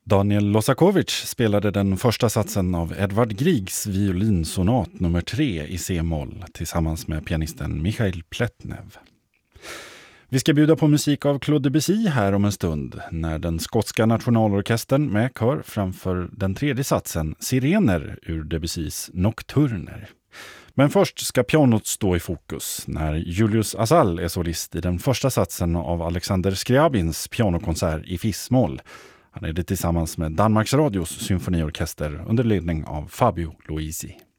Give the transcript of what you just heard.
Daniel Losakovic spelade den första satsen av Edvard Griegs violinsonat nummer 3 i C-moll tillsammans med pianisten Mikhail Pletnev. Vi ska bjuda på musik av Claude Debussy här om en stund när den skotska nationalorkestern med kör framför den tredje satsen Sirener ur Debussys Nocturner. Men först ska pianot stå i fokus när Julius Asal är solist i den första satsen av Alexander Scriabins pianokonsert i fis-moll. Han är det tillsammans med Danmarks Radios symfoniorkester under ledning av Fabio Luisi.